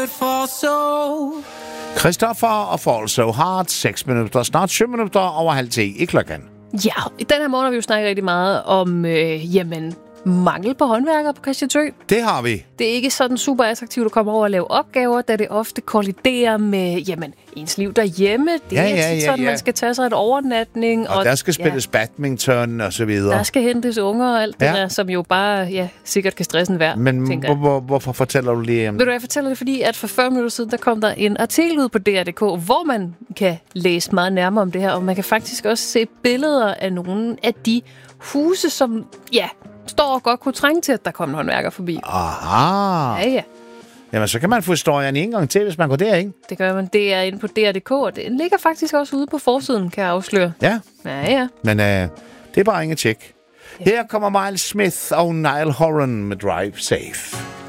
Christoffer og Falso har 6 minutter, snart 7 minutter over 9:30 i klokken. Ja, i den her morgen har vi jo snakket rigtig meget om, mangel på håndværkere på Christiansø. Det har vi. Det er ikke sådan super attraktivt at komme over og lave opgaver, da det ofte kolliderer med, ens liv derhjemme. Det er sådan, man skal tage sig et overnatning. Og der skal spilles badminton og så videre. Der skal hentes unger og alt det der, som jo bare, sikkert kan stressen værd. Men hvorfor fortæller du lige om det? Ved du, jeg fortæller det, fordi at for 40 minutter siden, der kom der en artikel ud på DR.dk, hvor man kan læse meget nærmere om det her, og man kan faktisk også se billeder af nogle af de huse, som, står og godt kunne trænge til, at der kom en håndværker forbi. Aha. Ja. Jamen, så kan man få historien en gang til, hvis man går derind. Det gør man. Det er inde på DR.dk, og det ligger faktisk også ude på forsiden, kan jeg afsløre. Ja. Ja. Men det er bare ingen tjek. Her kommer Miles Smith og Niall Horan med Drive Safe.